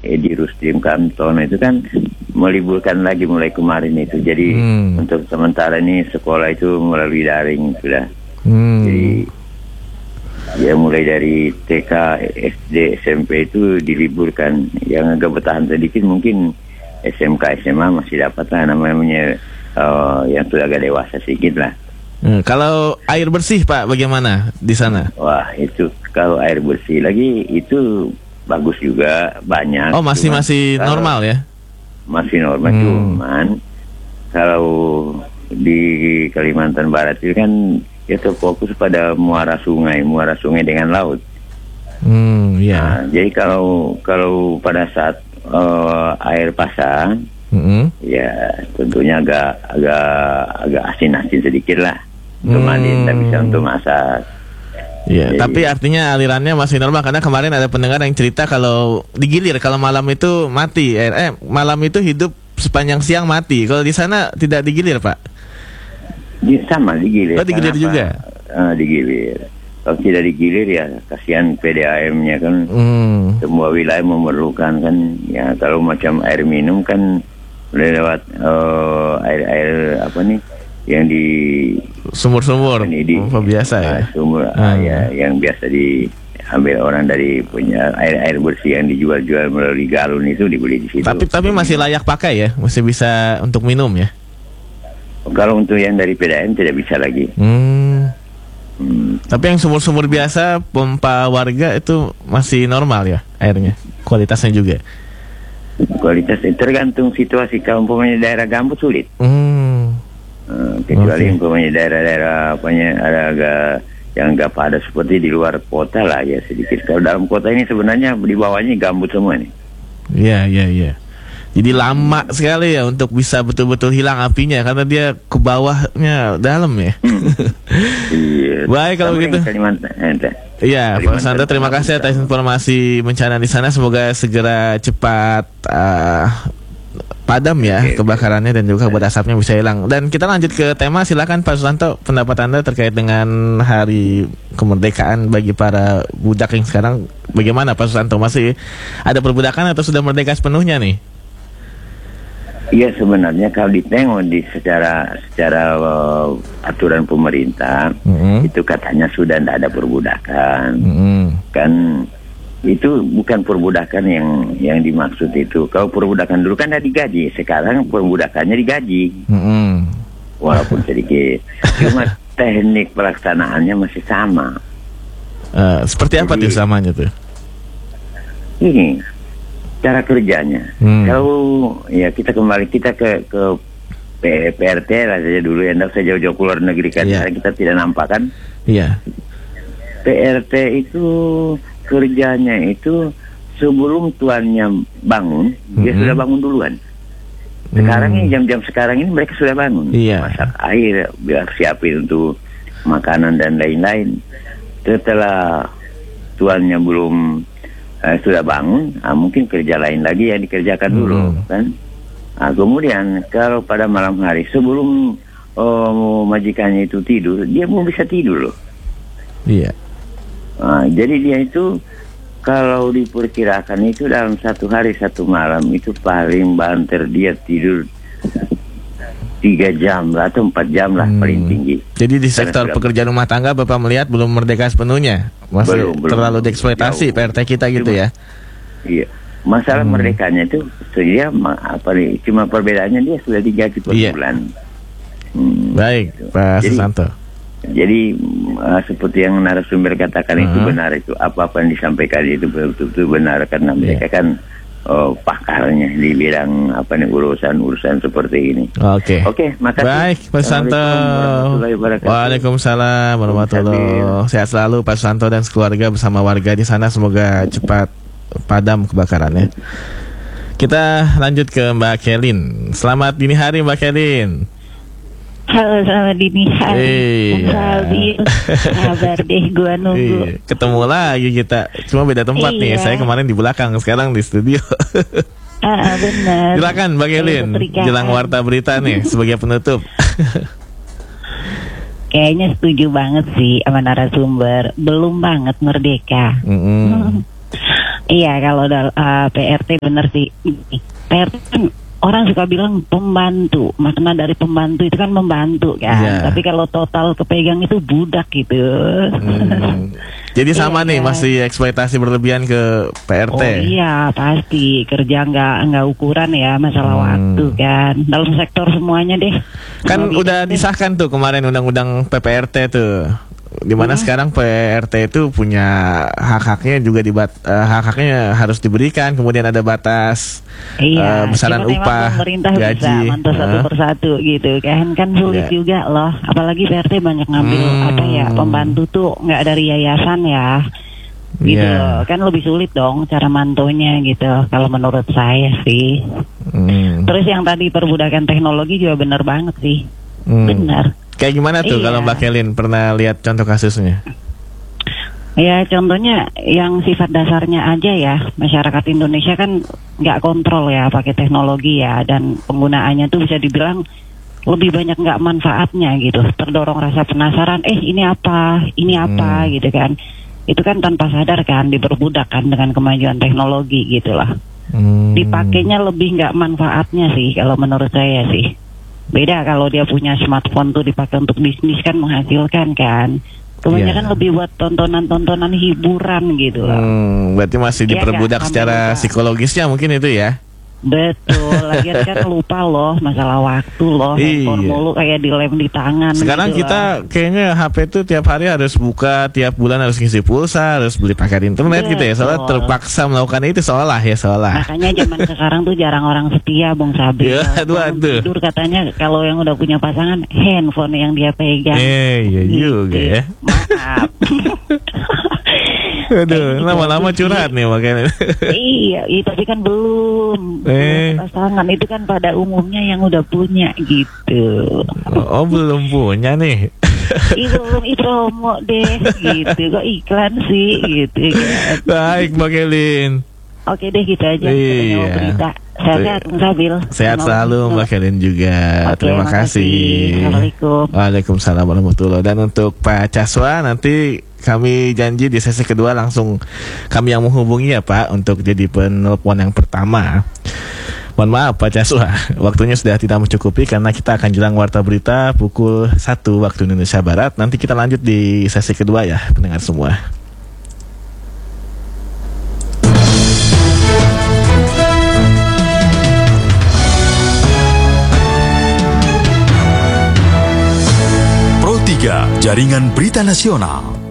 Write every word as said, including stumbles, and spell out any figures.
Edi Rusdim Kantono itu kan meliburkan lagi mulai kemarin itu. Jadi hmm. untuk sementara ini sekolah itu melalui daring sudah. Hmm. Jadi ya mulai dari T K, S D, S M P itu diliburkan. Yang agak bertahan sedikit mungkin S M K, S M A masih dapat lah namanya uh, yang sudah agak dewasa sedikit lah. Hmm, kalau air bersih Pak bagaimana di sana? Wah itu kalau air bersih lagi itu bagus juga banyak. Oh masih cuman, masih normal ya? Masih normal hmm. cuman kalau di Kalimantan Barat itu kan ya terfokus pada muara sungai, muara sungai dengan laut. Hmm, iya. Nah, jadi kalau kalau pada saat uh, air pasang, mm-hmm. ya tentunya agak agak agak asin-asin sedikit lah. Untuk hmm. mandi, tidak bisa untuk masak. Iya, jadi, tapi artinya alirannya masih normal karena kemarin ada pendengar yang cerita kalau digilir kalau malam itu mati, eh, eh malam itu hidup sepanjang siang mati. Kalau di sana tidak digilir Pak? Di, sama digilir. Oh digilir Kenapa? juga? Uh, digilir. Kalau tidak digilir ya kasihan P D A M-nya kan. Hmm. Semua wilayah memerlukan kan. Ya kalau macam air minum kan lewat uh, air-air apa nih? Yang di sumur-sumur di, oh, biasa ya uh, sumur hmm. uh, ya yang biasa diambil orang dari punya air-air bersih yang dijual-jual melalui galon itu dibeli di situ. Tapi tapi masih layak pakai ya, masih bisa untuk minum ya. Kalau untuk yang dari P D A M tidak bisa lagi. Hmm. Hmm. Tapi yang sumur-sumur biasa pompa warga itu masih normal ya airnya, kualitasnya juga. Kualitas tergantung situasi. Kalau umpamanya daerah gambut sulit. Hmm. Uh, kecuali okay. umpamanya daerah-daerah apanya ada agak yang agak padat seperti di luar kota lah ya sedikit. Kalau dalam kota ini sebenarnya di bawahnya gambut semua nih. Iya iya iya. Jadi lama sekali ya untuk bisa betul-betul hilang apinya karena dia ke bawahnya dalam ya. Hmm. Iya. Baik kalau begitu. Iya, Pak Santo terima kasih atas informasi bencana di sana. Semoga segera cepat uh, padam ya okay, kebakarannya dan juga kabut asapnya bisa hilang. Dan kita lanjut ke tema, silakan Pak Susanto pendapat Anda terkait dengan hari kemerdekaan bagi para budak yang sekarang. Bagaimana Pak Susanto, masih ada perbudakan atau sudah merdeka sepenuhnya nih? Iya sebenarnya kalau ditengok di secara secara uh, aturan pemerintah mm-hmm. itu katanya sudah tidak ada perbudakan. Mm-hmm. Kan itu bukan perbudakan yang yang dimaksud itu. Kalau perbudakan dulu kan ada digaji, sekarang perbudakannya digaji, mm-hmm. walaupun sedikit. Cuma teknik pelaksanaannya masih sama. Uh, seperti apa Jadi, tuh samanya tuh? Ini cara kerjanya. Hmm. Kalau ya kita kembali kita ke ke P R T lah saja dulu, ya, tidak usah jauh-jauh keluar negeri kan, yeah. kita tidak nampak kan. Iya. Yeah. P R T itu kerjanya itu sebelum tuannya bangun, mm-hmm. dia sudah bangun duluan. Sekarang mm. ini jam-jam sekarang ini mereka sudah bangun, yeah. masak air, biar siapin untuk makanan dan lain-lain. Setelah tuannya belum uh, sudah bangun, nah, mungkin kerja lain lagi yang dikerjakan mm. dulu, kan? Nah, kemudian kalau pada malam hari sebelum oh, majikannya itu tidur, dia mau bisa tidur loh. Iya. Yeah. Nah, jadi dia itu kalau diperkirakan itu dalam satu hari satu malam itu paling banter dia tidur tiga jam lah atau empat jam lah hmm. paling tinggi. Jadi di sektor Karena pekerjaan rumah tangga Bapak melihat belum merdeka sepenuhnya, masih belum, terlalu belum, dieksploitasi jauh. P R T kita gitu cuma, ya. Iya. Masalah hmm. merdekanya itu dia apa nih? Cuma perbedaannya dia sudah digaji per iya. bulan. Hmm, Baik, gitu. Pak jadi, Susanto. Jadi uh, seperti yang narasumber katakan uh-huh. itu benar, itu apa-apa yang disampaikan itu betul-betul benar karena yeah. mereka kan uh, pakarnya di bidang apa nih urusan-urusan seperti ini. Oke. Okay. Oke, okay, makasih. Baik, Pak Susanto. Waalaikumsalam warahmatullahi wabarakatuh. Sehat selalu Pak Susanto dan keluarga bersama warga di sana, semoga cepat padam kebakarannya. Kita lanjut ke Mbak Kelin. Selamat dini hari Mbak Kelin. Halo, selamat dini hari. Iya. Kabar deh, gua nunggu. Iya. Ketemu lagi kita, cuma beda tempat iya. nih. Saya kemarin di belakang, sekarang di studio. Ah, benar. Silakan Mbak Kelin, jelang warta berita nih sebagai penutup. Kayaknya setuju banget sih sama narasumber. Belum banget merdeka. Mm-hmm. Iya, kalau uh, P R T bener sih. P R T kan orang suka bilang pembantu, makna dari pembantu itu kan membantu kan. Yeah. Tapi kalau total kepegang itu budak gitu. Hmm. Jadi sama iya, nih, kan? Masih eksploitasi berlebihan ke P R T. Oh iya, pasti kerja nggak nggak ukuran ya, masalah hmm. waktu kan. Dalam sektor semuanya deh. Kan udah disahkan tuh kemarin undang-undang P P R T tuh. Dimana hmm. sekarang P R T itu punya hak-haknya juga dibat uh, hak-haknya harus diberikan, kemudian ada batas iya, uh, besaran upah pemerintah gaji bisa mantu satu uh. persatu gitu kan kan sulit yeah. juga loh, apalagi P R T banyak ngambil hmm. apa ya pembantu tuh nggak dari yayasan ya gitu yeah. kan lebih sulit dong cara mantunya gitu kalau menurut saya sih. hmm. Terus yang tadi perbudakan teknologi juga benar banget sih. hmm. Benar. Kayak gimana tuh iya. kalau Mbak Kelin pernah lihat contoh kasusnya? Ya contohnya yang sifat dasarnya aja ya, masyarakat Indonesia kan nggak kontrol ya pakai teknologi ya, dan penggunaannya tuh bisa dibilang lebih banyak nggak manfaatnya gitu, terdorong rasa penasaran, eh ini apa, ini apa hmm. gitu kan, itu kan tanpa sadar kan diperbudak kan dengan kemajuan teknologi gitulah. hmm. Dipakainya lebih nggak manfaatnya sih kalau menurut saya sih. Beda kalau dia punya smartphone tuh dipakai untuk bisnis kan menghasilkan kan. Kebanyakan yeah. lebih buat tontonan-tontonan hiburan gitu loh. Hmm, berarti masih diperbudak ya, secara psikologisnya mungkin itu ya. Betul, lagian kan lupa loh masalah waktu loh, handphone mulu kayak dilem di tangan. Sekarang gitu kita loh. Kayaknya H P tuh tiap hari harus buka, tiap bulan harus ngisi pulsa, harus beli paket internet. Betul. Gitu ya, soalnya terpaksa melakukan itu seolah ya seolah. Makanya zaman sekarang tuh jarang orang setia, Bung Sabil. Ya, aduh, aduh. Tidur katanya kalau yang udah punya pasangan handphone yang dia pegang. Eh, iya gitu. juga ya. Maaf. Aduh, lama-lama curhat nih makanya. Iya, iya, tapi kan belum. Eh. Pasangan itu kan pada umumnya yang udah punya gitu. Oh, belum punya nih. Itu belum promo deh gitu. Kok iklan sih gitu kan. Baik, Mbak Kelin. Oke deh gitu aja. Iya. Berita. Sehat, Sabil. Sehat selalu Mbak Kelin juga. Oke, terima kasih. Assalamualaikum. Waalaikumsalam warahmatullahi. Dan untuk Pak Caswa nanti kami janji di sesi kedua langsung kami yang menghubungi ya Pak untuk jadi penelpon yang pertama. Mohon maaf Pak Caswa, waktunya sudah tidak mencukupi karena kita akan jelang warta berita pukul satu waktu Indonesia Barat. Nanti kita lanjut di sesi kedua ya pendengar semua. Pro tiga Jaringan Berita Nasional.